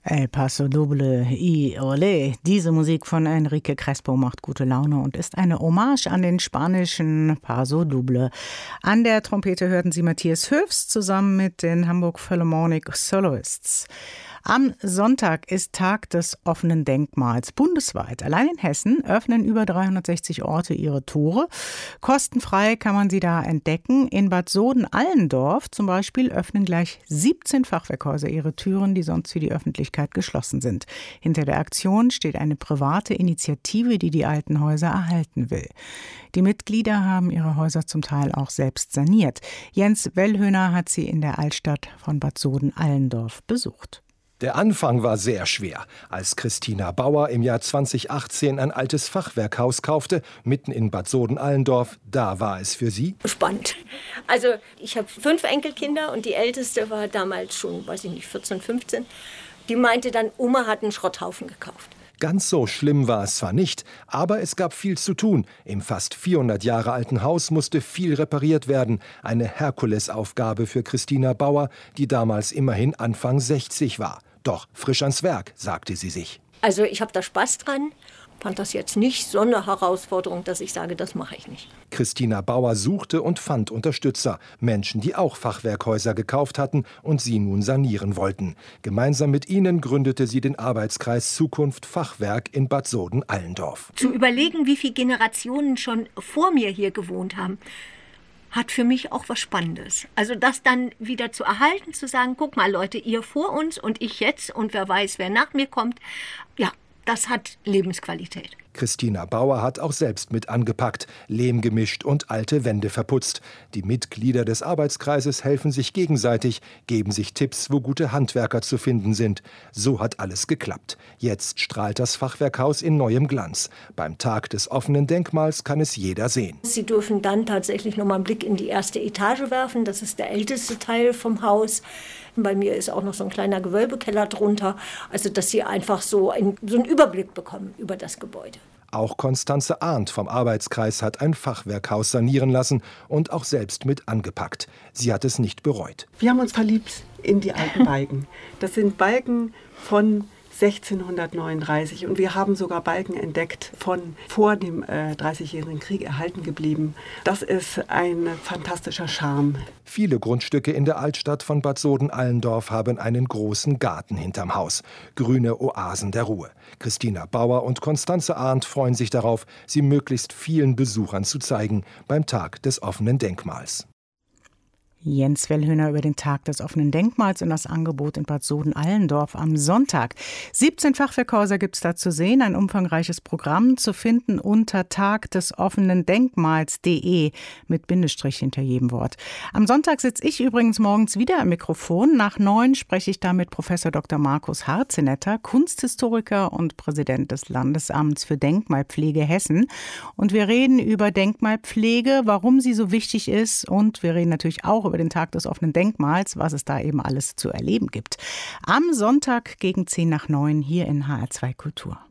El Paso Doble y Olé. Diese Musik von Enrique Crespo macht gute Laune und ist eine Hommage an den spanischen Paso Doble. An der Trompete hörten Sie Matthias Höfs zusammen mit den Hamburg Philharmonic Soloists. Am Sonntag ist Tag des offenen Denkmals bundesweit. Allein in Hessen öffnen über 360 Orte ihre Tore. Kostenfrei kann man sie da entdecken. In Bad Soden-Allendorf zum Beispiel öffnen gleich 17 Fachwerkhäuser ihre Türen, die sonst für die Öffentlichkeit geschlossen sind. Hinter der Aktion steht eine private Initiative, die die alten Häuser erhalten will. Die Mitglieder haben ihre Häuser zum Teil auch selbst saniert. Jens Wellhöhner hat sie in der Altstadt von Bad Soden-Allendorf besucht. Der Anfang war sehr schwer, als Christina Bauer im Jahr 2018 ein altes Fachwerkhaus kaufte, mitten in Bad Soden-Allendorf. Da war es für sie spannend. Also ich habe 5 Enkelkinder und die älteste war damals schon, 14, 15. Die meinte dann, Oma hat einen Schrotthaufen gekauft. Ganz so schlimm war es zwar nicht, aber es gab viel zu tun. Im fast 400 Jahre alten Haus musste viel repariert werden. Eine Herkulesaufgabe für Christina Bauer, die damals immerhin Anfang 60 war. Doch frisch ans Werk, sagte sie sich. Also ich habe da Spaß dran, fand das jetzt nicht so eine Herausforderung, dass ich sage, das mache ich nicht. Christina Bauer suchte und fand Unterstützer, Menschen, die auch Fachwerkhäuser gekauft hatten und sie nun sanieren wollten. Gemeinsam mit ihnen gründete sie den Arbeitskreis Zukunft Fachwerk in Bad Soden-Allendorf. Zu überlegen, wie viele Generationen schon vor mir hier gewohnt haben, hat für mich auch was Spannendes. Also das dann wieder zu erhalten, zu sagen, guck mal Leute, ihr vor uns und ich jetzt und wer weiß, wer nach mir kommt, ja, das hat Lebensqualität. Christina Bauer hat auch selbst mit angepackt, Lehm gemischt und alte Wände verputzt. Die Mitglieder des Arbeitskreises helfen sich gegenseitig, geben sich Tipps, wo gute Handwerker zu finden sind. So hat alles geklappt. Jetzt strahlt das Fachwerkhaus in neuem Glanz. Beim Tag des offenen Denkmals kann es jeder sehen. Sie dürfen dann tatsächlich noch mal einen Blick in die erste Etage werfen. Das ist der älteste Teil vom Haus. Bei mir ist auch noch so ein kleiner Gewölbekeller drunter. Also, dass Sie einfach so einen Überblick bekommen über das Gebäude. Auch Constanze Arndt vom Arbeitskreis hat ein Fachwerkhaus sanieren lassen und auch selbst mit angepackt. Sie hat es nicht bereut. Wir haben uns verliebt in die alten Balken. Das sind Balken von 1639 und wir haben sogar Balken entdeckt von vor dem 30-jährigen Krieg erhalten geblieben. Das ist ein fantastischer Charme. Viele Grundstücke in der Altstadt von Bad Soden-Allendorf haben einen großen Garten hinterm Haus. Grüne Oasen der Ruhe. Christina Bauer und Constanze Arndt freuen sich darauf, sie möglichst vielen Besuchern zu zeigen beim Tag des offenen Denkmals. Jens Wellhöhner über den Tag des offenen Denkmals und das Angebot in Bad Soden-Allendorf am Sonntag. 17 Fachwerkhäuser gibt es da zu sehen, ein umfangreiches Programm zu finden unter tagdesoffenendenkmals.de mit Bindestrich hinter jedem Wort. Am Sonntag sitze ich übrigens morgens wieder am Mikrofon. Nach 9 spreche ich da mit Professor Dr. Markus Harzenetter, Kunsthistoriker und Präsident des Landesamts für Denkmalpflege Hessen. Und wir reden über Denkmalpflege, warum sie so wichtig ist, und wir reden natürlich auch über den Tag des offenen Denkmals, was es da eben alles zu erleben gibt. Am Sonntag gegen 10 nach 9 hier in HR2 Kultur.